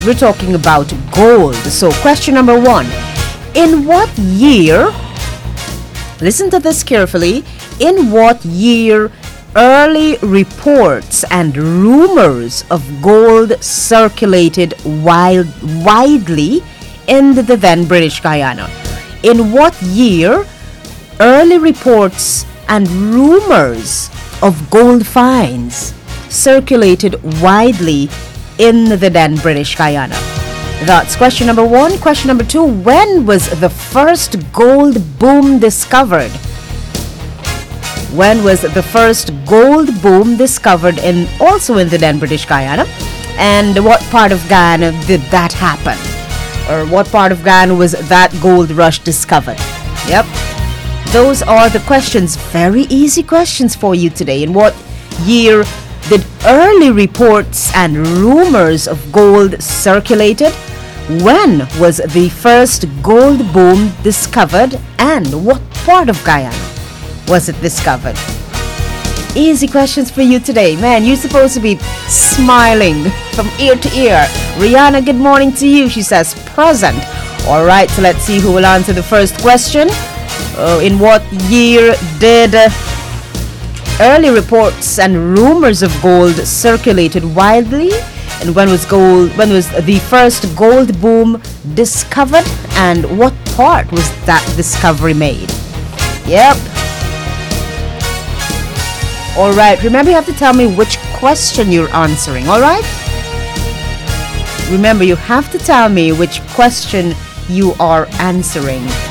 We're talking about gold. So, question number 1. In what year, listen to this carefully, in what year early reports and rumors of gold circulated widely in the then British Guyana? In what year early reports and rumors of gold finds circulated widely in the then British Guyana? That's question number 1. Question number 2. When was the first gold boom discovered? When was the first gold boom discovered also in the then British Guyana? And what part of Guyana did that happen? Or what part of Guyana was that gold rush discovered? Yep. Those are the questions. Very easy questions for you today. In what year did early reports and rumors of gold circulated? When was the first gold boom discovered? And what part of Guyana was it discovered? Easy questions for you today. Man, you're supposed to be smiling from ear to ear. Rihanna, good morning to you. She says present. All right, so let's see who will answer the first question. In what year did early reports and rumors of gold circulated widely? And when was the first gold boom discovered? And what part was that discovery made? Yep. All right, remember you have to tell me which question you're answering, all right? Remember, you have to tell me which question you are answering.